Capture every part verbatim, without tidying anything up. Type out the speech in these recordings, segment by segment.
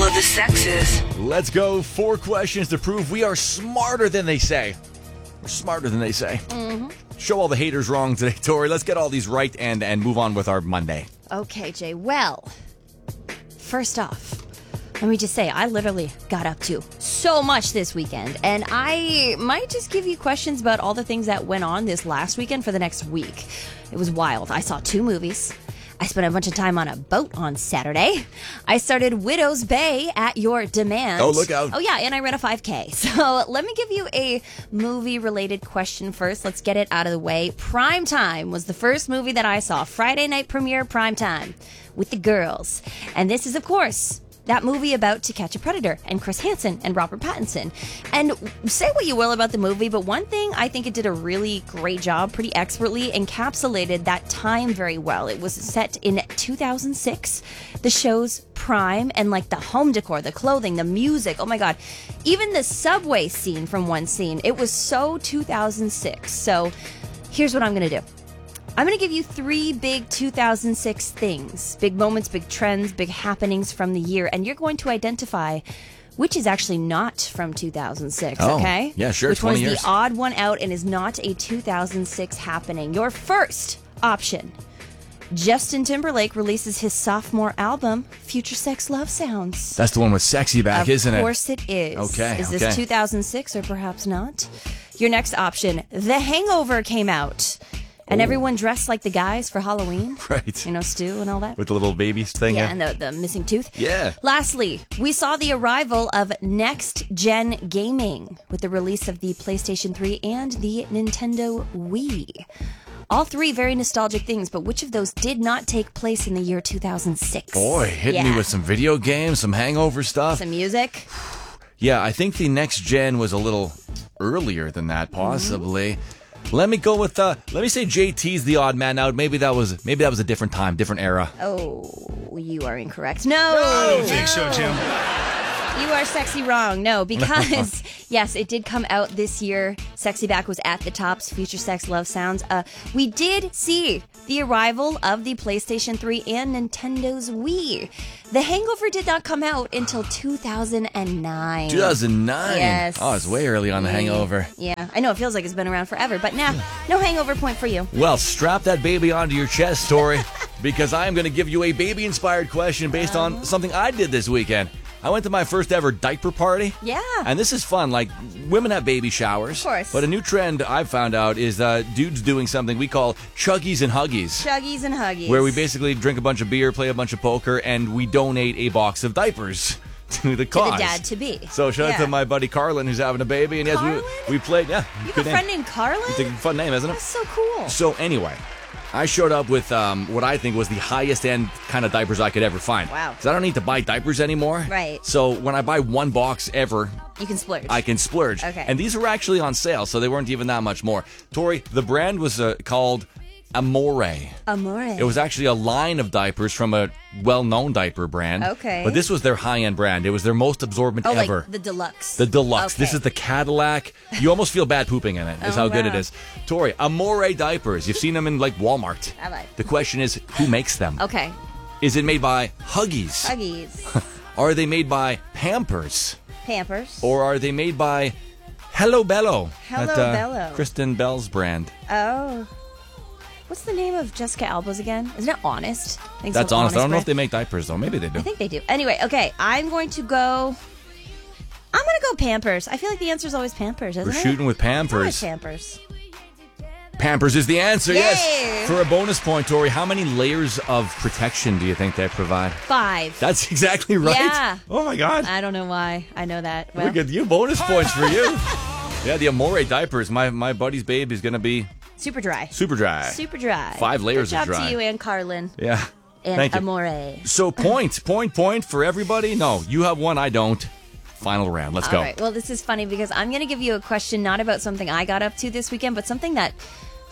of the sexes. Let's go. Four questions to prove we are smarter than they say. We're smarter than they say. Mm-hmm. Show all the haters wrong today, Tori. Let's get all these right and, and move on with our Monday. Okay, Jay. Well, first off, let me just say, I literally got up to so much this weekend, and I might just give you questions about all the things that went on this last weekend for the next week. It was wild. I saw two movies. I spent a bunch of time on a boat on Saturday. I started Widow's Bay at your demand. Oh, look out. Oh, yeah, and I ran a five K. So let me give you a movie-related question first. Let's get it out of the way. Primetime was the first movie that I saw. Friday night premiere, Primetime, with the girls. And this is, of course, that movie about To Catch a Predator and Chris Hansen and Robert Pattinson. And say what you will about the movie, but one thing I think it did a really great job, pretty expertly, encapsulated that time very well. It was set in two thousand six, the show's prime, and like the home decor, the clothing, the music, oh my god. Even the subway scene from one scene, it was so two thousand six. So here's what I'm going to do. I'm going to give you three big two thousand six things, big moments, big trends, big happenings from the year, and you're going to identify which is actually not from two thousand six, oh, okay? Yeah, sure, which twenty one's years. the odd one out and is not a two thousand six happening. Your first option, Justin Timberlake releases his sophomore album, Future Sex Love Sounds. That's the one with Sexy back, of isn't it? Of course it is. Okay, Is okay. this two thousand six or perhaps not? Your next option, The Hangover came out. And everyone dressed like the guys for Halloween. Right. You know, Stu and all that. With the little baby thing. Yeah, and the, the missing tooth. Yeah. Lastly, we saw the arrival of next-gen gaming with the release of the PlayStation three and the Nintendo Wii. All three very nostalgic things, but which of those did not take place in the year two thousand six? Boy, hitting yeah. me with some video games, some hangover stuff. Some music. Yeah, I think the next gen was a little earlier than that, possibly. Mm-hmm. Let me go with, uh, let me say J T's the odd man out. Maybe that was maybe that was a different time, different era. Oh, you are incorrect. No! I don't think so, Tim. You are sexy wrong. No, because, yes, it did come out this year. Sexy Back was at the tops. Future Sex Love Sounds. Uh, we did see the arrival of the PlayStation three and Nintendo's Wii. The Hangover did not come out until two thousand nine. two thousand nine? Yes. Oh, it's way early on The Hangover. Yeah, I know it feels like it's been around forever, but nah, no hangover point for you. Well, strap that baby onto your chest, Tori, because I'm going to give you a baby-inspired question based on something I did this weekend. I went to my first ever diaper party. Yeah. And this is fun. Like, women have baby showers. Of course. But a new trend I've found out is uh, dudes doing something we call chuggies and huggies. Chuggies and huggies. Where we basically drink a bunch of beer, play a bunch of poker, and we donate a box of diapers to the cause. To the dad-to-be. So shout yeah. out to my buddy Carlin, who's having a baby. And yes, Carlin? we, we played, yeah. You have good a name. friend named Carlin? It's a fun name, isn't it? That's so cool. So anyway, I showed up with um, what I think was the highest end kind of diapers I could ever find. Wow. Because I don't need to buy diapers anymore. Right. So when I buy one box ever, You can splurge. I can splurge. Okay. And these were actually on sale, so they weren't even that much more. Tori, the brand was uh, called Amore. Amore. It was actually a line of diapers from a well-known diaper brand. Okay. But this was their high-end brand. It was their most absorbent oh, ever. like the deluxe. The deluxe. Okay. This is the Cadillac. You almost feel bad pooping in it, is Oh, how good wow. it is. Tori, Amore diapers. You've seen them in, like, Walmart. I like. The question is, who makes them? Okay. Is it made by Huggies? Huggies. Are they made by Pampers? Pampers. Or are they made by Hello Bello? Hello at, uh, Bello. Kristen Bell's brand. Oh. What's the name of Jessica Alba's again? Isn't it Honest? I think That's so, honest. I don't know brand. if they make diapers, though. Maybe they do. I think they do. Anyway, okay. I'm going to go... I'm going to go Pampers. I feel like the answer is always Pampers, isn't We're it? shooting with It's always Pampers. Pampers. Pampers is the answer, Yay! yes. For a bonus point, Tori, how many layers of protection do you think they provide? Five. That's exactly right. Yeah. Oh, my God. I don't know why I know that. Well, Look at you. Bonus points for you. Yeah, the Amore diapers. My my buddy's babe is going to be super dry. super dry. Super dry. Five layers Good of job dry. to you and Carlin Yeah. and Thank you. Amore. So point, point, point for everybody. No, you have one, I don't. Final round. Let's All go. right. Well, this is funny because I'm going to give you a question not about something I got up to this weekend, but something that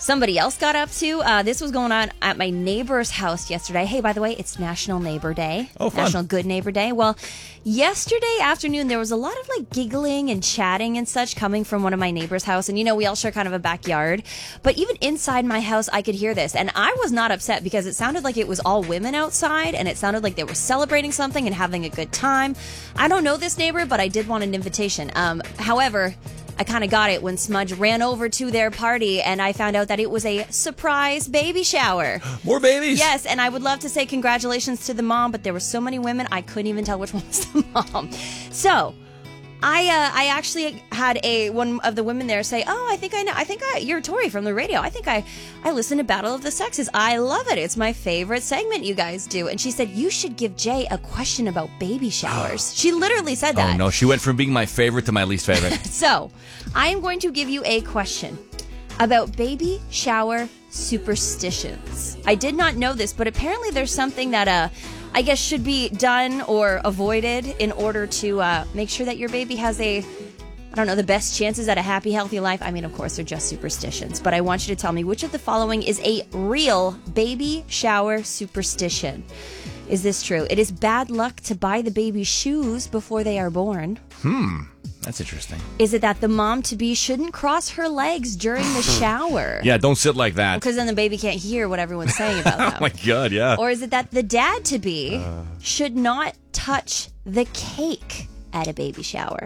somebody else got up to. Uh, this was going on at my neighbor's house yesterday. Hey, by the way, it's National Neighbor Day. Oh, fun. National Good Neighbor Day. Well, yesterday afternoon, there was a lot of like giggling and chatting and such coming from one of my neighbor's house. And, you know, we all share kind of a backyard. But even inside my house, I could hear this. And I was not upset because it sounded like it was all women outside. And it sounded like they were celebrating something and having a good time. I don't know this neighbor, but I did want an invitation. Um, however, I kind of got it when Smudge ran over to their party and I found out that it was a surprise baby shower. More babies? Yes, and I would love to say congratulations to the mom, but there were so many women, I couldn't even tell which one was the mom. So, I uh, I actually had a one of the women there say, "Oh, I think I know. I think I, you're Tori from the radio. I think I I listen to Battle of the Sexes. I love it. It's my favorite segment you guys do." And she said, "You should give Jay a question about baby showers." She literally said that. Oh no, she went from being my favorite to my least favorite. So, I am going to give you a question about baby shower superstitions. I did not know this, but apparently there's something that uh I guess should be done or avoided in order to uh, make sure that your baby has a, I don't know, the best chances at a happy, healthy life. I mean, of course, they're just superstitions, but I want you to tell me which of the following is a real baby shower superstition. Is this true? It is bad luck to buy the baby shoes before they are born. Hmm. That's interesting. Is it that the mom-to-be shouldn't cross her legs during the shower? Yeah, don't sit like that. Because then the baby can't hear what everyone's saying about them. Oh my God, yeah. Or is it that the dad-to-be uh. should not touch the cake at a baby shower?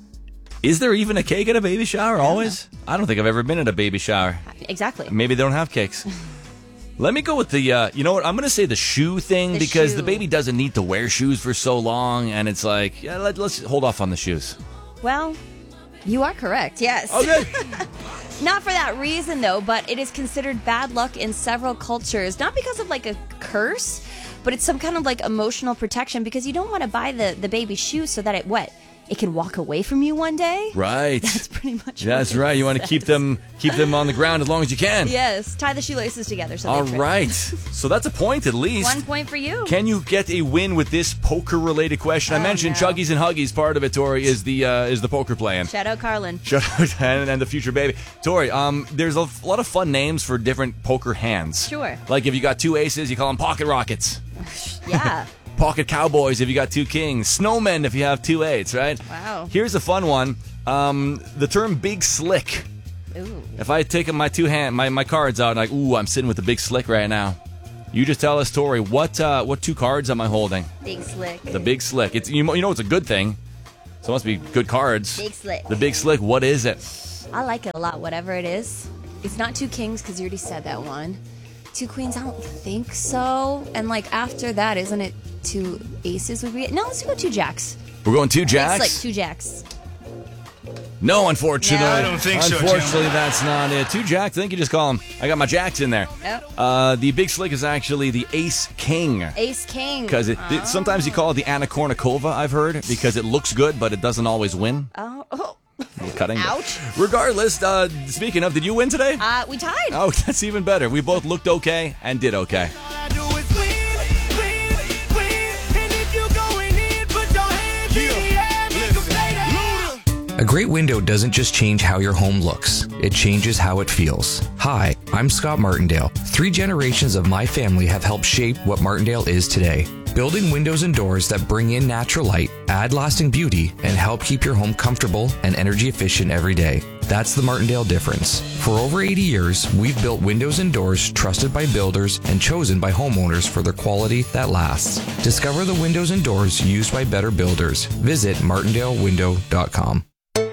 Is there even a cake at a baby shower? Always? I don't think I've ever been at a baby shower. Exactly. Maybe they don't have cakes. Let me go with the, uh, you know what, I'm going to say the shoe thing the because shoe. the baby doesn't need to wear shoes for so long, and it's like, yeah, let, let's hold off on the shoes. Well, you are correct, yes. Okay. Not for that reason, though, but it is considered bad luck in several cultures. Not because of, like, a curse, but it's some kind of, like, emotional protection because you don't want to buy the, the baby shoes so that it, what? It can walk away from you one day? Right. That's pretty much yeah, That's right. You want to keep them keep them on the ground as long as you can. Yes. Tie the shoelaces together. So All they right. So that's a point at least. One point for you. Can you get a win with this poker-related question? Oh, I mentioned no. Chuggies and Huggies. Part of it, Tori, is the uh, is the poker playing. Shout out Carlin. Shout out and, and the future baby. Tori, um, there's a lot of fun names for different poker hands. Sure. Like if you got two aces, you call them pocket rockets. Yeah. Pocket cowboys if you got two kings. Snowmen if you have two eights, right? Wow. Here's a fun one. Um, the term big slick. Ooh. If I take my two hand, my, my cards out, and like, ooh, I'm sitting with the big slick right now. You just tell us, Tori, what uh, what two cards am I holding? Big slick. The big slick. It's you, you know it's a good thing, so it must be good cards. Big slick. The big slick. What is it? I like it a lot. Whatever it is, it's not two kings because you already said that one. Two queens, I don't think so. And like after that, isn't it two aces would be? No, let's go two jacks. We're going two jacks. It's like two jacks. No, unfortunately. No. I don't think so, Tim. Unfortunately, that's not it. Two jacks. I think you just call them. I got my jacks in there. Yep. Uh, the big slick is actually the ace king. Ace king. Because it, it- sometimes you call it the Anna Kournikova, I've heard, because it looks good, but it doesn't always win. Oh, oh. We're cutting. Ouch. Regardless, uh, speaking of, did you win today? Uh, we tied. Oh, that's even better. We both looked okay and did okay. A great window doesn't just change how your home looks, it changes how it feels. Hi, I'm Scott Martindale. Three generations of my family have helped shape what Martindale is today. Building windows and doors that bring in natural light, add lasting beauty, and help keep your home comfortable and energy efficient every day. That's the Martindale difference. For over eighty years, we've built windows and doors trusted by builders and chosen by homeowners for their quality that lasts. Discover the windows and doors used by better builders. Visit martindale window dot com.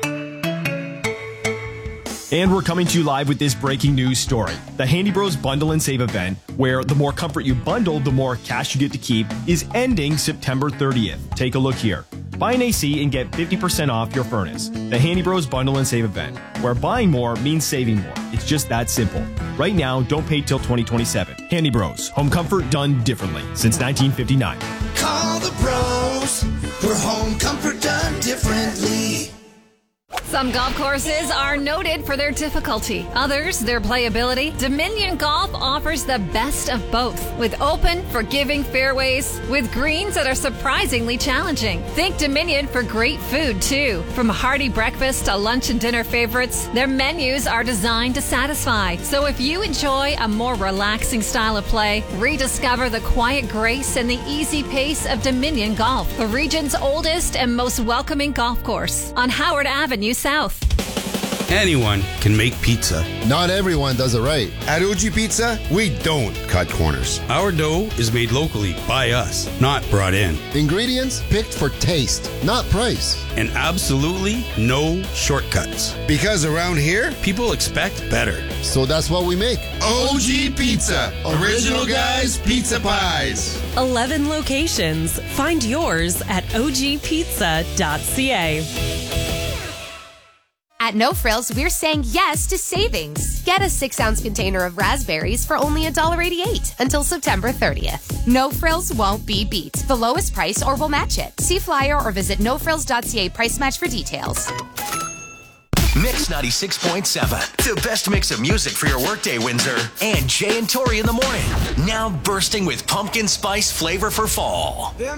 And we're coming to you live with this breaking news story. The Handy Bros Bundle and Save event, where the more comfort you bundle, the more cash you get to keep, is ending September thirtieth. Take a look here. Buy an A C and get fifty percent off your furnace. The Handy Bros Bundle and Save event, where buying more means saving more. It's just that simple. Right now, don't pay till twenty twenty-seven. Handy Bros, home comfort done differently since nineteen fifty-nine. Call the bros for home comfort done differently. Some golf courses are noted for their difficulty, others their playability. Dominion Golf offers the best of both, with open, forgiving fairways with greens that are surprisingly challenging. Think Dominion for great food, too. From hearty breakfast to lunch and dinner favorites, their menus are designed to satisfy. So if you enjoy a more relaxing style of play, rediscover the quiet grace and the easy pace of Dominion Golf, the region's oldest and most welcoming golf course on Howard Avenue South. Anyone can make pizza. Not everyone does it right. At O G Pizza, we don't cut corners. Our dough is made locally by us, not brought in. Ingredients picked for taste, not price. And absolutely no shortcuts. Because around here, people expect better. So that's what we make. O G Pizza. Original guys, pizza pies. eleven locations. Find yours at o g pizza dot c a. At No Frills, we're saying yes to savings. Get a six-ounce container of raspberries for only one dollar eighty-eight until September thirtieth. No Frills won't be beat. The lowest price or we'll match it. See flyer or visit no frills dot c a price match for details. Mix ninety-six point seven. The best mix of music for your workday, Windsor. And Jay and Tori in the morning. Now bursting with pumpkin spice flavor for fall.